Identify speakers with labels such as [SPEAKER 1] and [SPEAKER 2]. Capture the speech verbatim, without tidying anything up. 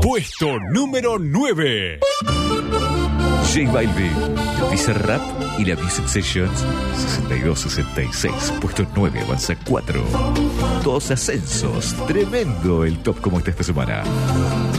[SPEAKER 1] Puesto número nueve.
[SPEAKER 2] J Balvin, Bizarrap y la Music Sessions sesenta y dos sesenta y seis. Puesto nueve, avanza cuatro. Dos ascensos. Tremendo el top como está esta semana.